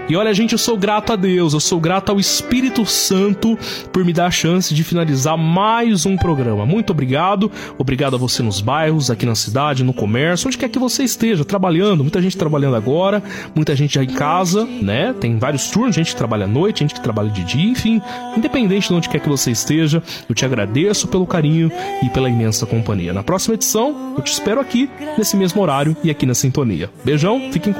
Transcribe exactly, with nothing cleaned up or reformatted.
E olha, gente, eu sou grato a Deus, eu sou grato ao Espírito Santo por me dar a chance de finalizar mais um programa. Muito obrigado. Obrigado a você nos bairros, aqui na cidade, no comércio, onde quer que você esteja trabalhando. Muita gente trabalhando agora, muita gente já em casa, né? Tem vários turnos, gente que trabalha à noite, gente que trabalha de dia, enfim. Independente de onde quer que você esteja, eu te agradeço pelo carinho e pela imensa companhia. Na próxima edição, eu te espero aqui, nesse mesmo horário e aqui na sintonia. Beijão, fiquem com